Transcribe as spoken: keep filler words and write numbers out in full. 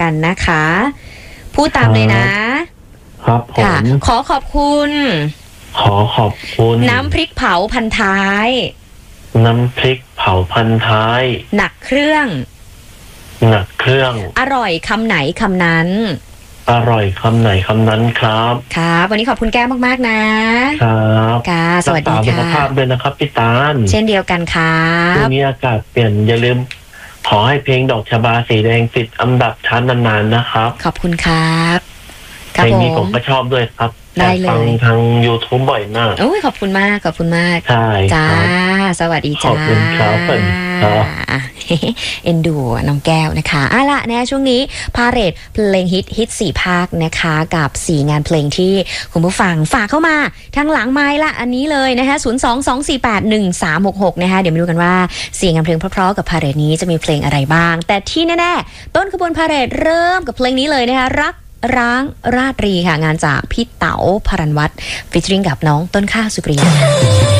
กันนะคะพูดตามเลยนะครับผมขอขอบคุณขอขอบคุณน้ำพริกเผาพันท้ายน้ำพริกเผาพันท้ายหนักเครื่องหนักเครื่องอร่อยคำไหนคำนั้นอร่อยคำไหนคำนั้นครับครับวันนี้ขอบคุณแก้มมากๆนะครับค่ะสวัสดีค่ะรักษาสุขภาพด้วยนะครับพี่ตาลเช่นเดียวกันครับช่วงนี้อากาศเปลี่ยนอย่าลืมขอให้เพลงดอกชบาสีแดงติดอันดับชั้นนานๆนะครับขอบคุณครับเพลงนี้ผมก็ชอบด้วยครับได้เลยฟังทาง YouTube บ่อยมากโอ้ยขอบคุณมากขอบคุณมากใช่จ้าสวัสดีจ้าขอบคุณครับเอ็นดูน้องแก้วนะคะอ่ะละนะช่วงนี้พาเหรดเพลงฮิตฮิตสี่ภาคนะคะกับสี่งานเพลงที่คุณผู้ฟังฝากเข้ามาทางหลังไมค์ละอันนี้เลยนะคะศูนย์ สอง สอง สี่ แปด หนึ่ง สาม หก หกนะคะเดี๋ยวมาดูกันว่าสี่งานเพลงเพราะๆกับพาเหรดนี้จะมีเพลงอะไรบ้างแต่ที่แน่ๆต้นขบวนพาเหรดเริ่มกับเพลงนี้เลยนะคะรักร้างราตรีค่ะงานจากพี่เต๋าพรัญวัฒน์ฟีเจอริ่งกับน้องต้นข้าวสุปรียา